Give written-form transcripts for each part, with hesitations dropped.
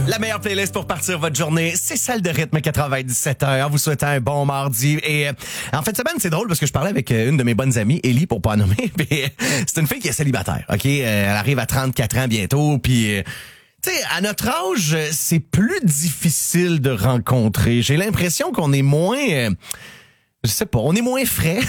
La meilleure playlist pour partir votre journée, c'est celle de Rythme 97.1 en vous souhaitant un bon mardi. Et en fait, semaine, c'est drôle parce que je parlais avec une de mes bonnes amies, Ellie, pour pas nommer. C'est une fille qui est célibataire, OK? Elle arrive à 34 ans bientôt, puis... tu sais, à notre âge, c'est plus difficile de rencontrer. J'ai l'impression qu'on est moins... je sais pas, on est moins frais.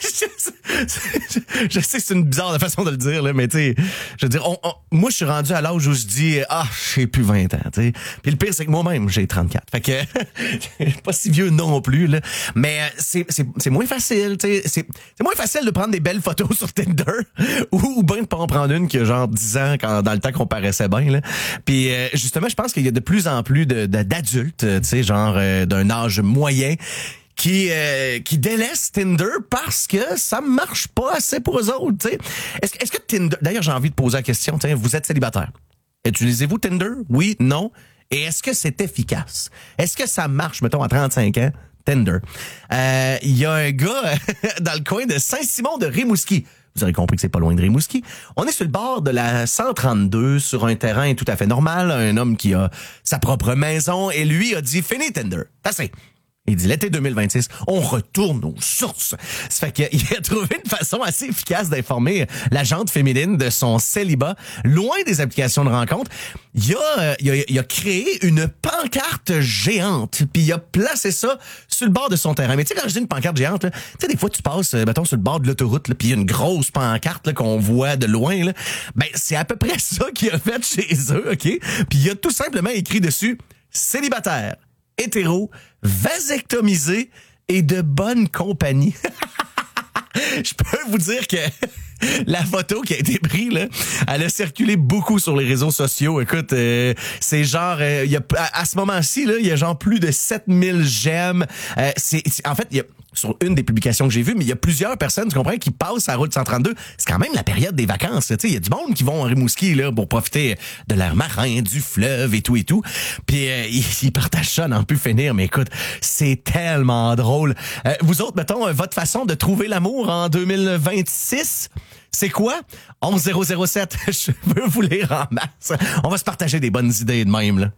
Je sais que c'est une bizarre façon de le dire, là, mais tu sais, je veux dire, moi, je suis rendu à l'âge où je dis, j'ai plus 20 ans, tu sais. Puis le pire, c'est que moi-même, j'ai 34. Fait que, pas si vieux non plus, là. Mais c'est moins facile, tu sais. C'est moins facile de prendre des belles photos sur Tinder ou bien de pas en prendre une qui a genre 10 ans dans le temps qu'on paraissait bien, là. Puis justement, je pense qu'il y a de plus en plus d'adultes, tu sais, genre d'un âge moyen, qui délaissent Tinder parce que ça marche pas assez pour eux autres, tu sais. Est-ce que Tinder... D'ailleurs, j'ai envie de poser la question, tiens, vous êtes célibataire. Utilisez-vous Tinder? Oui? Non? Et est-ce que c'est efficace? Est-ce que ça marche, mettons, à 35 ans? Tinder. Il y a un gars dans le coin de Saint-Simon de Rimouski. Vous aurez compris que c'est pas loin de Rimouski. On est sur le bord de la 132, sur un terrain tout à fait normal. Un homme qui a sa propre maison et lui a dit « Fini Tinder. Assez. » Il dit, l'été 2026, on retourne aux sources. Ça fait qu'il a trouvé une façon assez efficace d'informer la gente féminine de son célibat, loin des applications de rencontre. Il a créé une pancarte géante, puis il a placé ça sur le bord de son terrain. Mais tu sais, quand je dis une pancarte géante, tu sais, des fois, tu passes, mettons, sur le bord de l'autoroute, puis il y a une grosse pancarte là, qu'on voit de loin. Là. Ben, c'est à peu près ça qu'il a fait chez eux, OK? Puis il a tout simplement écrit dessus « Célibataire, hétéro, vasectomisé et de bonne compagnie. » Je peux vous dire que la photo qui a été prise, là, elle a circulé beaucoup sur les réseaux sociaux. Écoute, c'est genre, il y a, à ce moment-ci, là, il y a genre plus de 7000 j'aime. En fait, il y a sur une des publications que j'ai vues, mais il y a plusieurs personnes, tu comprends, qui passent à la route 132. C'est quand même la période des vacances. Tu sais, il y a du monde qui vont en Rimouski là pour profiter de l'air marin, du fleuve et tout et tout. Puis ils partagent ça, n'en plus finir. Mais écoute, c'est tellement drôle. Vous autres, mettons, votre façon de trouver l'amour en 2026, c'est quoi? 11007. Je veux vous lire en masse. On va se partager des bonnes idées de même, là.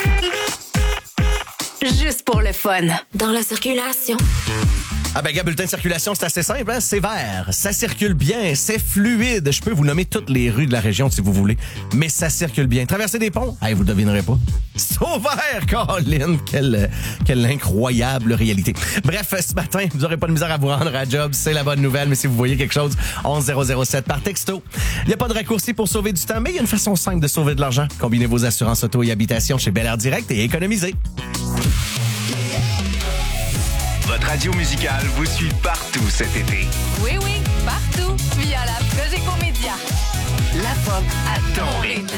Juste pour le fun. Dans la circulation. Ah ben, gars, bulletin de circulation, c'est assez simple, hein? C'est vert, ça circule bien, c'est fluide. Je peux vous nommer toutes les rues de la région si vous voulez, mais ça circule bien. Traverser des ponts? Hey, vous devinerez pas. C'est au vert, Colin! Quelle incroyable réalité. Bref, ce matin, vous aurez pas de misère à vous rendre à job, c'est la bonne nouvelle, mais si vous voyez quelque chose, 11007 par texto. Il n'y a pas de raccourci pour sauver du temps, mais il y a une façon simple de sauver de l'argent. Combinez vos assurances auto et habitation chez Bel Air Direct et économisez. Votre radio musicale vous suit partout cet été. Oui, partout. Via la Cogeco Média. La pop à ton rythme.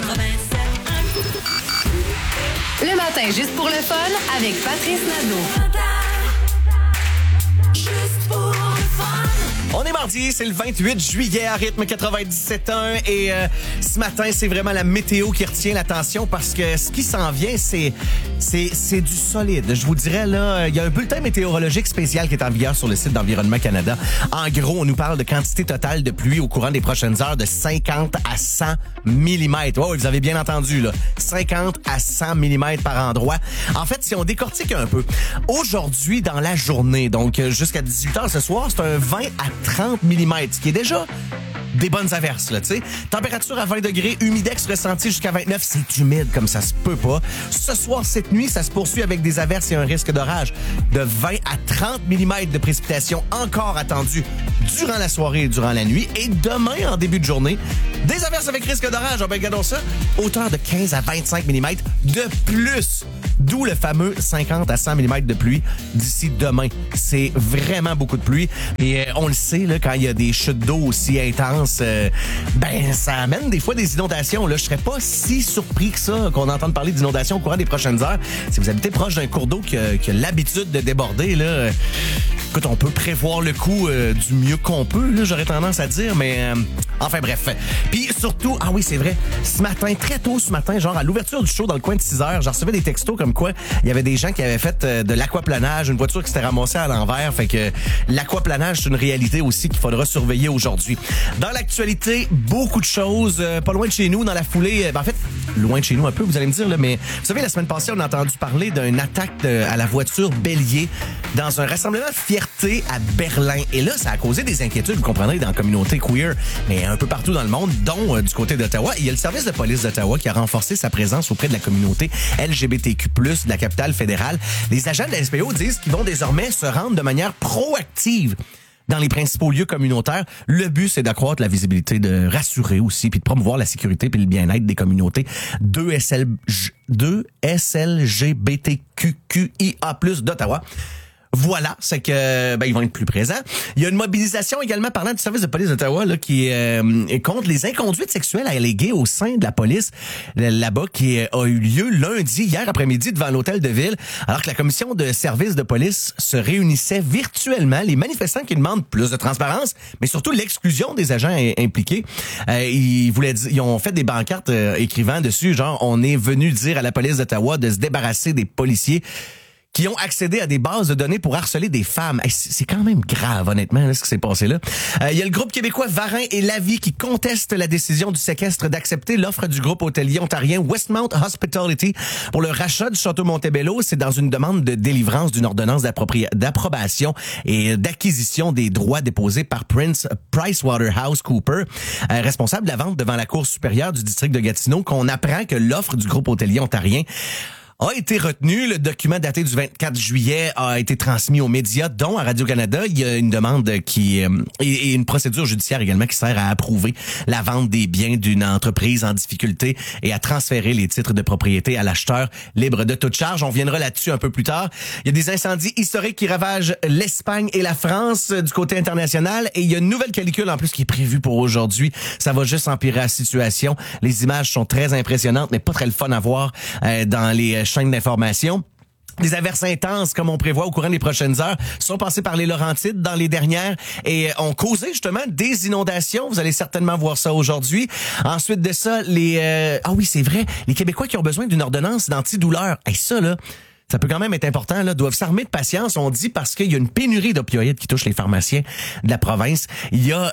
Le matin, juste pour le fun, avec Patrice Nadeau. Juste pour le fun. On est mardi, c'est le 28 juillet à Rythme 97.1 et ce matin, c'est vraiment la météo qui retient l'attention parce que ce qui s'en vient, c'est du solide. Je vous dirais, là, il y a un bulletin météorologique spécial qui est en vigueur sur le site d'Environnement Canada. En gros, on nous parle de quantité totale de pluie au courant des prochaines heures de 50 à 100 mm. Oh, vous avez bien entendu, là. 50 à 100 mm par endroit. En fait, si on décortique un peu, aujourd'hui, dans la journée, donc jusqu'à 18h ce soir, c'est un 20 à 30 mm, ce qui est déjà des bonnes averses, là, tu sais. Température à 20 degrés, humidex ressenti jusqu'à 29. C'est humide comme ça se peut pas. Ce soir, cette nuit, ça se poursuit avec des averses et un risque d'orage. De 20 à 30 mm de précipitations encore attendues durant la soirée et durant la nuit. Et demain, en début de journée, des averses avec risque d'orage. Ah ben, regardons ça. Hauteur de 15 à 25 mm de plus. D'où le fameux 50 à 100 mm de pluie d'ici demain. C'est vraiment beaucoup de pluie. Et on le sait, là, quand il y a des chutes d'eau aussi intenses, ben ça amène des fois des inondations. Là, je serais pas si surpris que ça qu'on entende parler d'inondations au courant des prochaines heures. Si vous habitez proche d'un cours d'eau qui a l'habitude de déborder, là, écoute, on peut prévoir le coup du mieux qu'on peut, là, j'aurais tendance à dire, mais Enfin bref. Puis surtout, ah oui, c'est vrai, ce matin, très tôt ce matin, genre à l'ouverture du show dans le coin de 6 heures, j'en recevais des textos comme quoi il y avait des gens qui avaient fait de l'aquaplanage, une voiture qui s'était ramassée à l'envers. Fait que l'aquaplanage, c'est une réalité aussi qu'il faudra surveiller aujourd'hui. Dans l'actualité, beaucoup de choses. Pas loin de chez nous, dans la foulée, en fait, loin de chez nous un peu, vous allez me dire, là, mais vous savez, la semaine passée, on a entendu parler d'une attaque à la voiture bélier dans un rassemblement de fierté à Berlin. Et là, ça a causé des inquiétudes, vous comprendrez, dans la communauté queer, mais un peu partout dans le monde, dont du côté d'Ottawa. Il y a le service de police d'Ottawa qui a renforcé sa présence auprès de la communauté LGBTQ+, de la capitale fédérale. Les agents de la SPO disent qu'ils vont désormais se rendre de manière proactive dans les principaux lieux communautaires. Le but, c'est d'accroître la visibilité, de rassurer aussi, puis de promouvoir la sécurité puis le bien-être des communautés 2 SLGBTQIA+ d'Ottawa. Voilà, c'est que ils vont être plus présents. Il y a une mobilisation également parlant du service de police d'Ottawa là qui est contre les inconduites sexuelles alléguées au sein de la police là-bas qui a eu lieu lundi, hier après-midi devant l'hôtel de ville, alors que la commission de service de police se réunissait virtuellement. Les manifestants qui demandent plus de transparence, mais surtout l'exclusion des agents impliqués. Ils ont fait des pancartes écrivant dessus genre on est venu dire à la police d'Ottawa de se débarrasser des policiers qui ont accédé à des bases de données pour harceler des femmes. Hey, c'est quand même grave, honnêtement, là, ce qui s'est passé là. Il y a le groupe québécois Varin et Lavie qui conteste la décision du séquestre d'accepter l'offre du groupe hôtelier ontarien Westmount Hospitality pour le rachat du Château Montebello. C'est dans une demande de délivrance d'une ordonnance d'approbation et d'acquisition des droits déposés par PricewaterhouseCoopers, responsable de la vente devant la Cour supérieure du district de Gatineau, qu'on apprend que l'offre du groupe hôtelier ontarien a été retenu. Le document daté du 24 juillet a été transmis aux médias, dont à Radio-Canada. Il y a une demande et une procédure judiciaire également qui sert à approuver la vente des biens d'une entreprise en difficulté et à transférer les titres de propriété à l'acheteur libre de toute charge. On viendra là-dessus un peu plus tard. Il y a des incendies historiques qui ravagent l'Espagne et la France du côté international et il y a une nouvelle canicule en plus qui est prévue pour aujourd'hui. Ça va juste empirer la situation. Les images sont très impressionnantes, mais pas très le fun à voir dans les chaînes d'information. Des averses intenses, comme on prévoit au courant des prochaines heures, sont passées par les Laurentides dans les dernières et ont causé justement des inondations. Vous allez certainement voir ça aujourd'hui. Ensuite de ça, ah oui, c'est vrai, les Québécois qui ont besoin d'une ordonnance d'antidouleur. Et ça, là, ça peut quand même être important, là, doivent s'armer de patience, on dit, parce qu'il y a une pénurie d'opioïdes qui touche les pharmaciens de la province. Il y a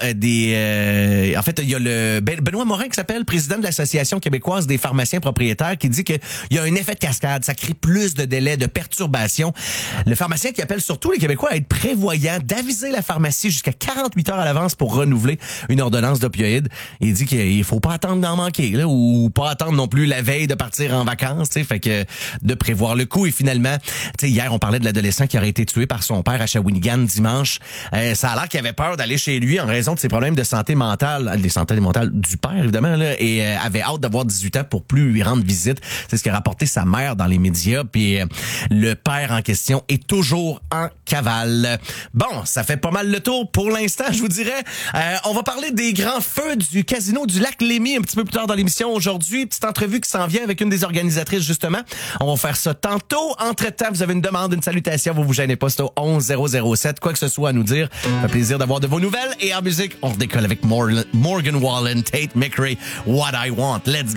en fait, il y a le Benoît Morin qui s'appelle président de l'Association québécoise des pharmaciens propriétaires qui dit qu'il y a un effet de cascade, ça crée plus de délais, de perturbations. Le pharmacien qui appelle surtout les Québécois à être prévoyants, d'aviser la pharmacie jusqu'à 48 heures à l'avance pour renouveler une ordonnance d'opioïdes. Il dit qu'il faut pas attendre d'en manquer, là, ou pas attendre non plus la veille de partir en vacances, tu sais, fait que de prévoir le coup. Et finalement, hier, on parlait de l'adolescent qui aurait été tué par son père à Shawinigan dimanche. Ça a l'air qu'il avait peur d'aller chez lui en raison de ses problèmes de santé mentale, des santé mentale du père, évidemment, là, et avait hâte d'avoir 18 ans pour plus lui rendre visite. C'est ce qu'a rapporté sa mère dans les médias. Puis le père en question est toujours en cavale. Bon, ça fait pas mal le tour pour l'instant, je vous dirais. On va parler des grands feux du casino du Lac Lémy un petit peu plus tard dans l'émission aujourd'hui. Petite entrevue qui s'en vient avec une des organisatrices, justement. On va faire ça tantôt. Entre-temps, vous avez une demande, une salutation, vous gênez pas, c'est au 11007. Quoi que ce soit à nous dire, ça fait plaisir d'avoir de vos nouvelles. Et en musique, on redécolle avec Morgan Wallen, Tate McRae, What I Want. Let's go.